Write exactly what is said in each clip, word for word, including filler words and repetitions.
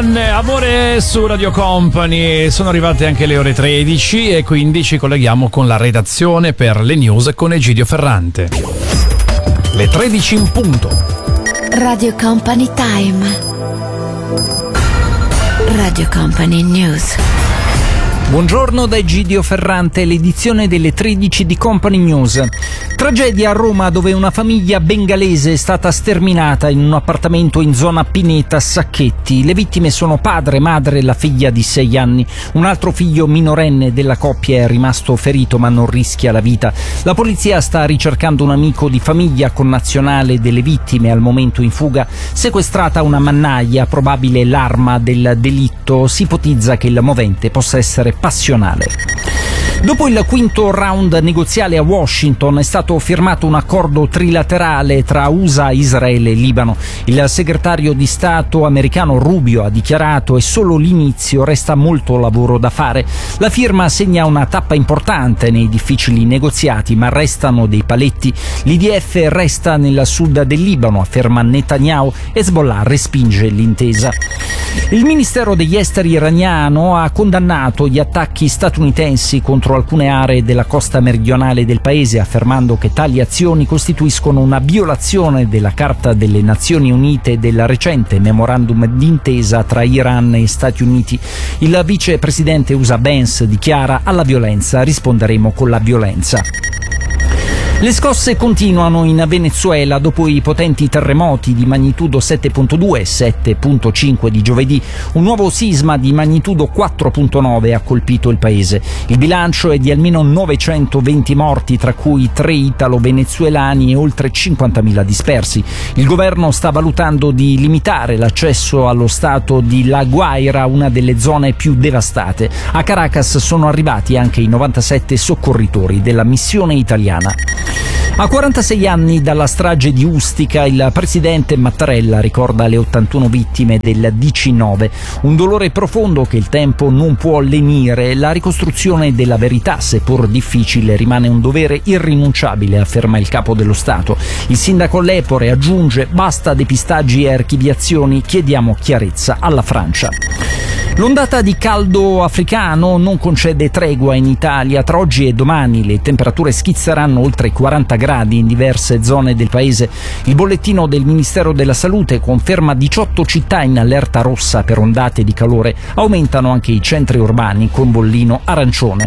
con Amore su Radio Company. Sono arrivate anche le ore tredici e quindi ci colleghiamo con la redazione per le news con Egidio Ferrante. Le tredici in punto. Radio Company Time. Radio Company News. Buongiorno da Egidio Ferrante, l'edizione delle tredici di Company News. Tragedia a Roma, dove una famiglia bengalese è stata sterminata in un appartamento in zona Pineta Sacchetti. Le vittime sono padre, madre e la figlia di sei anni. Un altro figlio minorenne della coppia è rimasto ferito ma non rischia la vita. La polizia sta ricercando un amico di famiglia connazionale delle vittime, al momento in fuga. Sequestrata una mannaia, probabile l'arma del delitto. Si ipotizza che il movente possa essere passionale. Dopo il quinto round negoziale a Washington è stato firmato un accordo trilaterale tra U S A, Israele e Libano. Il segretario di Stato americano Rubio ha dichiarato: è solo l'inizio, resta molto lavoro da fare. La firma segna una tappa importante nei difficili negoziati, ma restano dei paletti. L'I D F resta nel sud del Libano, afferma Netanyahu. Hezbollah respinge l'intesa. Il Ministero degli Esteri iraniano ha condannato gli attacchi statunitensi contro alcune aree della costa meridionale del paese, affermando che tali azioni costituiscono una violazione della Carta delle Nazioni Unite e del recente memorandum d'intesa tra Iran e Stati Uniti. Il vicepresidente U S A Pence dichiara: alla violenza risponderemo con la violenza. Le scosse continuano in Venezuela dopo i potenti terremoti di magnitudo sette virgola due e sette virgola cinque di giovedì. Un nuovo sisma di magnitudo quattro virgola nove ha colpito il paese. Il bilancio è di almeno novecentoventi morti, tra cui tre italo-venezuelani e oltre cinquantamila dispersi. Il governo sta valutando di limitare l'accesso allo stato di La Guaira, una delle zone più devastate. A Caracas sono arrivati anche i novantasette soccorritori della missione italiana. A quarantasei anni dalla strage di Ustica, il presidente Mattarella ricorda le ottantuno vittime del diciannove. Un dolore profondo che il tempo non può lenire. La ricostruzione della verità, seppur difficile, rimane un dovere irrinunciabile, afferma il capo dello Stato. Il sindaco Lepore aggiunge: basta depistaggi e archiviazioni, chiediamo chiarezza alla Francia. L'ondata di caldo africano non concede tregua in Italia. Tra oggi e domani le temperature schizzeranno oltre i quaranta gradi in diverse zone del paese. Il bollettino del Ministero della Salute conferma diciotto città in allerta rossa per ondate di calore. Aumentano anche i centri urbani con bollino arancione.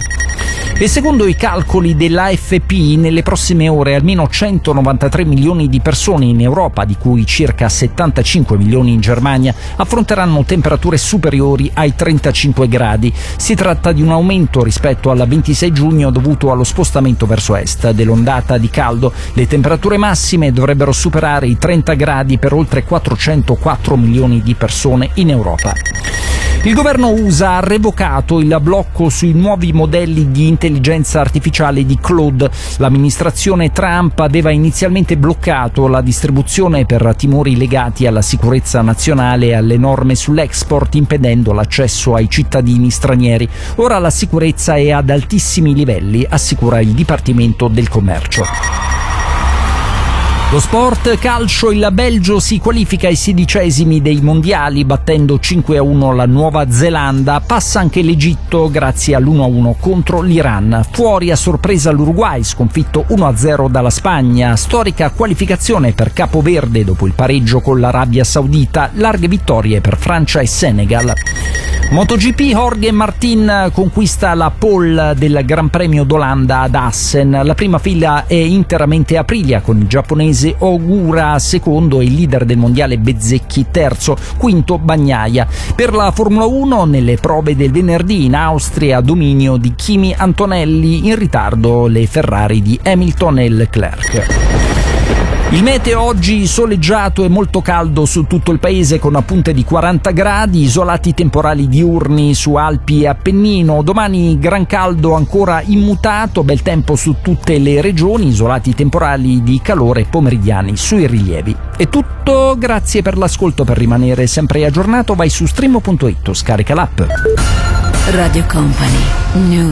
E secondo i calcoli dell'A F P, nelle prossime ore almeno centonovantatré milioni di persone in Europa, di cui circa settantacinque milioni in Germania, affronteranno temperature superiori ai trentacinque gradi. Si tratta di un aumento rispetto al ventisei giugno dovuto allo spostamento verso est dell'ondata di caldo. Le temperature massime dovrebbero superare i trenta gradi per oltre quattrocentoquattro milioni di persone in Europa. Il governo U S A ha revocato il blocco sui nuovi modelli di intelligenza artificiale di Claude. L'amministrazione Trump aveva inizialmente bloccato la distribuzione per timori legati alla sicurezza nazionale e alle norme sull'export, impedendo l'accesso ai cittadini stranieri. Ora la sicurezza è ad altissimi livelli, assicura il Dipartimento del Commercio. Lo sport calcio, il Belgio si qualifica ai sedicesimi dei mondiali battendo cinque a uno la Nuova Zelanda. Passa anche l'Egitto grazie all'uno a uno contro l'Iran. Fuori a sorpresa l'Uruguay, sconfitto uno a zero dalla Spagna. Storica qualificazione per Capoverde dopo il pareggio con l'Arabia Saudita. Larghe vittorie per Francia e Senegal. MotoGP, Jorge Martin conquista la pole del Gran Premio d'Olanda ad Assen. La prima fila è interamente Aprilia, con il giapponese Ogura secondo e il leader del mondiale Bezzecchi terzo, quinto Bagnaia. Per la Formula uno, nelle prove del venerdì in Austria, dominio di Kimi Antonelli, in ritardo le Ferrari di Hamilton e Leclerc. Il meteo oggi soleggiato e molto caldo su tutto il paese con punte di quaranta gradi, isolati temporali diurni su Alpi e Appennino. Domani gran caldo ancora immutato, bel tempo su tutte le regioni, isolati temporali di calore pomeridiani sui rilievi. È tutto, grazie per l'ascolto. Per rimanere sempre aggiornato vai su streamo punto it o scarica l'app. Radio Company News.